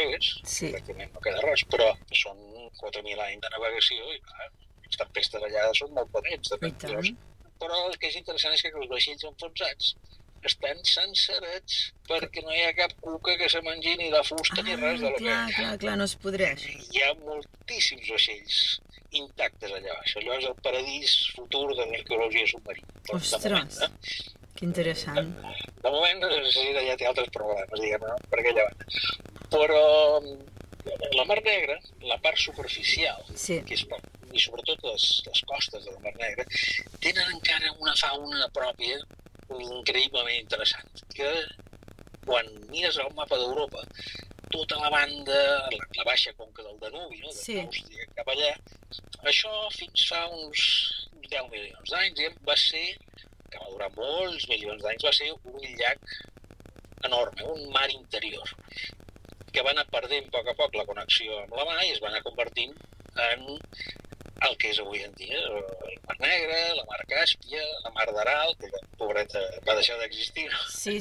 gregues, pràcticament no queda res, però són 4.000 anys de navegació i clar, les tempestes allà són molt potents, però el que és interessant és que els vaixells enfonsats estan sencerets perquè no hi ha cap cuca que se mengi ni la fusta ni res de lo que... Clar, no es podreix. Hi ha moltíssims vaixells intactes allà baix. Allò és el paradís futur de l'arqueologia submarina. Ostres, que interessant. De moment, ja té altres problemes, diguem-ne, per aquella banda. Però la Mar Negra, la part superficial, que és i sobretot les costes de la Mar Negra, tenen encara una fauna pròpia increïblement interessant, que quan mires el mapa d'Europa, tota la banda, la baixa conca del Danubi, no? D'Àustria cap allà, això fins fa uns 10 milions d'anys va ser, que va durar molts milions d'anys, va ser un llac enorme, un mar interior, que va anar perdent a poc la connexió amb la mar i es va anar convertint en el que és avui en dia, la Mar Negra, la Mar Càspia, la Mar d'Aral, que pobreta va deixar d'existir. Sí.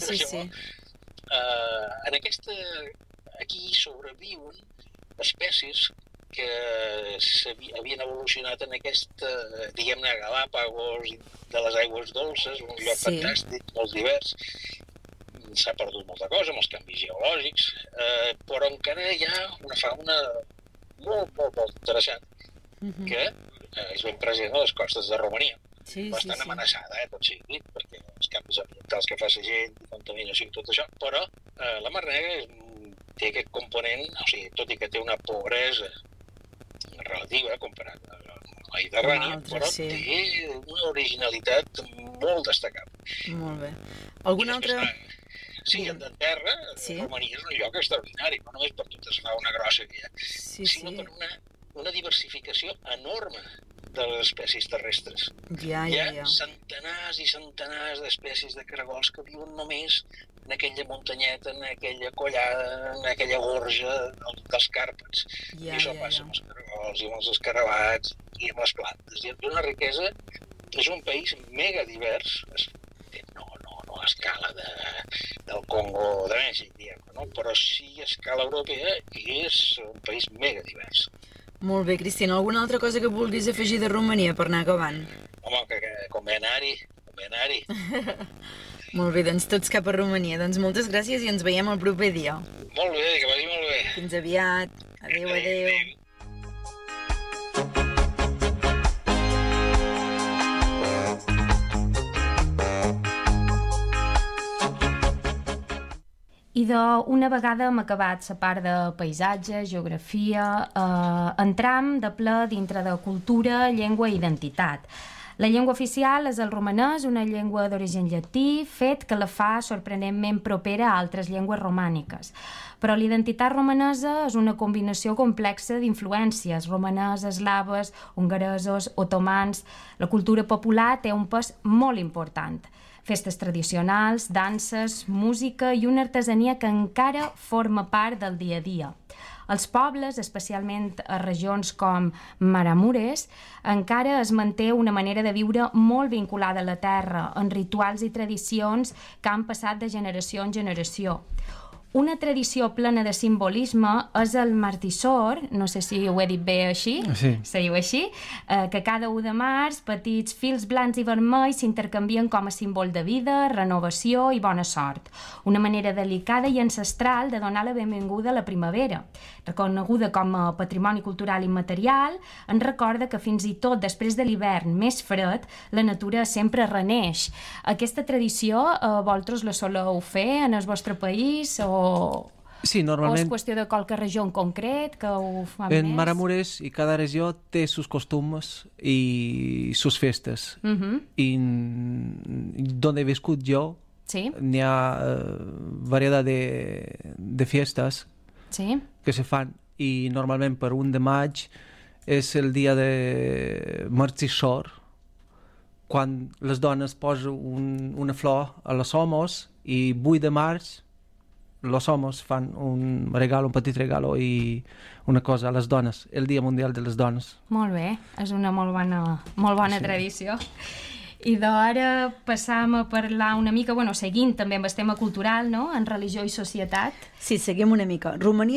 Aquí sobreviuen espècies que havien evolucionat en aquesta, diguem-ne, Galápagos de les aigües dolces, un lloc fantàstic, molt divers. S'ha perdut molta cosa amb els canvis geològics, però encara hi ha una fauna molt interessant que és ben present a les costes de Romania. Bastant amenaçada, tot sigui, perquè els canvis ambientals que fa la gent, contaminació i tot això, però la Mar Negra té aquest component, o sigui, tot i que té una pobresa relativa comparat a la Mediterrània, però té una originalitat molt destacable. Molt bé. Algun altre... Sí, en terra, Romania és un lloc extraordinari, no només per tota la fauna grossa que hi ha, sinó per una diversificació enorme de les espècies terrestres. Hi ha centenars i centenars d'espècies de caragols que viuen només en aquella muntanyeta, en aquella collada, en aquella gorja dels Càrpats. I això passa amb els caragols i amb els escarabats i amb les plantes. Hi ha una riquesa, és un país mega divers, no a escala del Congo de Mèxic, diguem-ne, però sí a escala europea i és un país mega divers. Molt bé, Cristina. Alguna altra cosa que vulguis afegir de Romania per anar acabant? Home, que convé anar-hi. Molt bé, doncs tots cap a Romania. Doncs moltes gràcies i ens veiem el proper dia. Molt bé, que vagi molt bé. Fins aviat. Adéu. I una vegada hem acabat la part de paisatge, geografia, entram de ple dintre de cultura, llengua i identitat. La llengua oficial és el romanès, una llengua d'origen llatí, fet que la fa sorprenentment propera a altres llengües romàniques. Però l'identitat romanesa és una combinació complexa d'influències romaneses, eslaves, hongaresos, otomans. La cultura popular té un pes molt important. Festes tradicionals, danses, música i una artesania que encara forma part del dia a dia. Els pobles, especialment a regions com Maramuresh, encara es manté una manera de viure molt vinculada a la terra, en rituals i tradicions que han passat de generació en generació. Una tradició plena de simbolisme és el martissor, no sé si ho he dit bé així, se diu així, que cada 1 de març petits fils blancs i vermells s'intercanvien com a símbol de vida, renovació i bona sort. Una manera delicada i ancestral de donar la benvinguda a la primavera. Reconeguda com a patrimoni cultural immaterial, ens recorda que fins i tot després de l'hivern més fred, la natura sempre reneix. Aquesta tradició, vosaltres la soleu fer en el vostre país Sí, normalment... O és qüestió de qualque regió en concret que ho fa més? En Maramuresh i cada regió té sus costums i sus festes. I d'on he viscut jo, n'hi ha varietat de festes que se fan i normalment per 1 de maig és el dia de martissor, quan les dones posen una flor a les homes i 8 de març los homes fan un petit regalo i una cosa a les dones, el Dia Mundial de les Dones. Molt bé, és una molt bona tradició. I d'ara passam a parlar una mica, seguint també amb el tema cultural, no?, en religió i societat. Sí, seguim una mica. Romania